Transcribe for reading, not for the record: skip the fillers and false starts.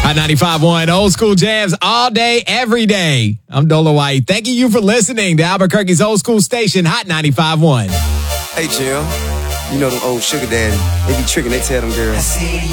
Hot 95.1 Old School Jams all day, every day. I'm Dola White. Thanking you for listening to Albuquerque's Old School Station, Hot 95.1. Hey, Jim. You know them old sugar daddy. They be tricking, they tell them girls.